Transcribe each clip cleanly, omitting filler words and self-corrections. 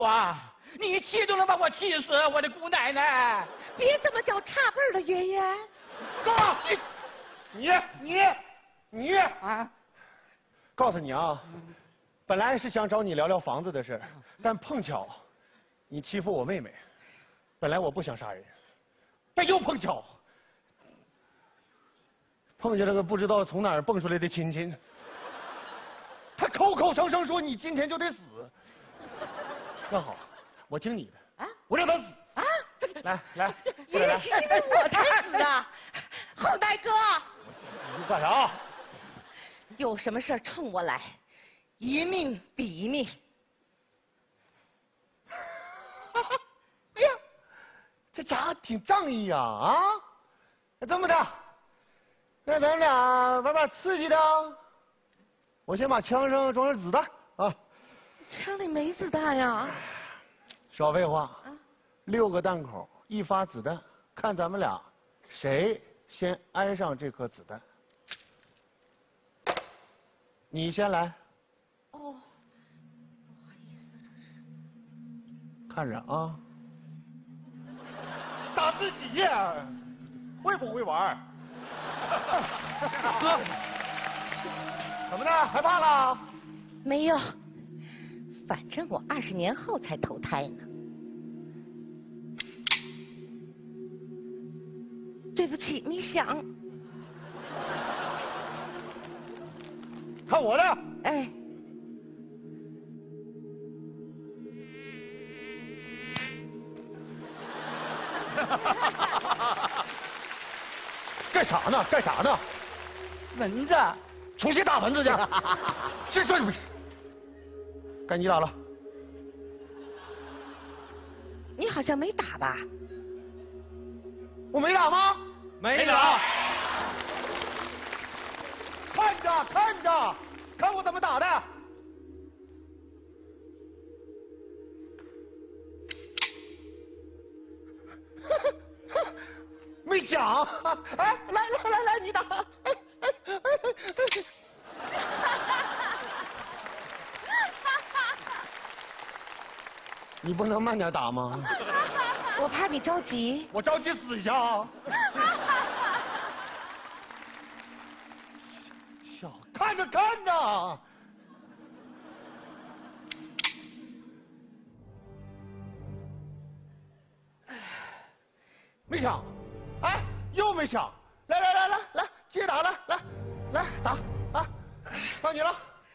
哇，你气都能把我气死，我的姑奶奶！ 别这么叫差辈儿了，爷爷。 哥， 你啊！ 告诉你啊，本来是想找你聊聊房子的事，但碰巧你欺负我妹妹。本来我不想杀人，但又碰巧碰见了个不知道从哪儿蹦出来的亲戚。他口口声声说你今天就得死。那好，我听你的啊，我让他死啊！来， 爷爷是因为我才死的，后代哥。 你干啥？ 有什么事儿冲我来，一命抵一命。 哎呀，这家伙挺仗义呀！啊，那这么的，那咱俩玩刺激的。我先把枪上装上子弹啊。 枪里没子弹呀。 少废话，6个弹口，1发子弹，看咱们俩谁先挨上这颗子弹。你先来。 哦，不好意思，这是。 看着啊，打自己呀，会不会玩？ 哥， 怎么的？害怕了？ 没有，反正我20年后才投胎呢。对不起，你想？ 看我的！ 哎， 干啥呢？干啥呢？ 蚊子， 出去打蚊子去！这该你打了。 你好像没打吧？ 我没打吗？ 没打。 看着，看我怎么打的！没响！哎，来，你打！你不能慢点打吗？ 我怕你着急。 我着急死一下啊！笑，看着，没响，哎，又没响，来，继续打，来打啊！到你了，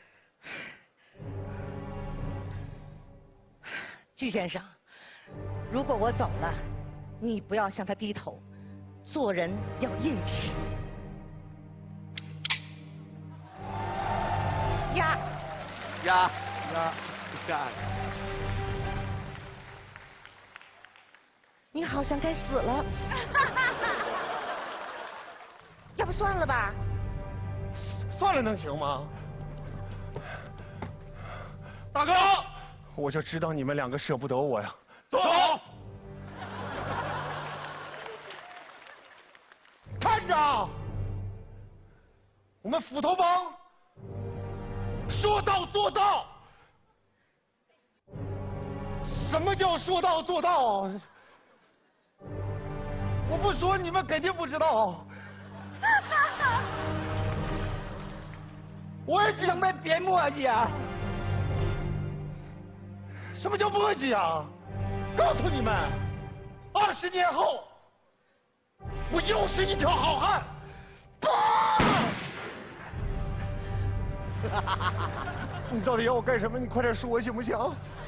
巨先生，如果我走了，你不要向他低头，做人要硬气。呀，你好像该死了，要不算了吧？ 算了能行吗？ 大哥， 我就知道你们2个舍不得我呀！ 走。 看着，我们斧头帮说到做到。什么叫说到做到？我不说，你们肯定不知道。我也能不能别墨迹啊？ 什么叫墨迹啊？告诉你们，20年后，我又是一条好汉。你到底要我干什么？你快点说行不行？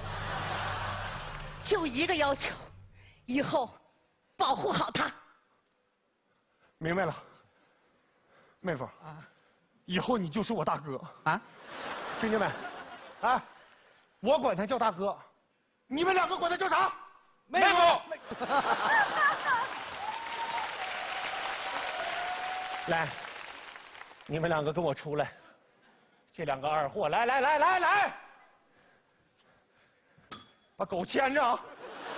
就一个要求，以后保护好他。 明白了，妹夫啊，以后你就是我大哥啊， 听见没？哎，我管他叫大哥，你们2个管他叫啥？ 妹夫。 来，你们2个跟我出来，这2个二货，来，把狗牵着啊！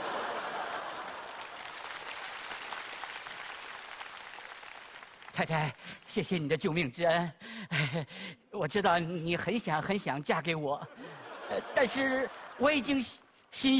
太太，谢谢你的救命之恩。我知道你很想嫁给我，但是我已经心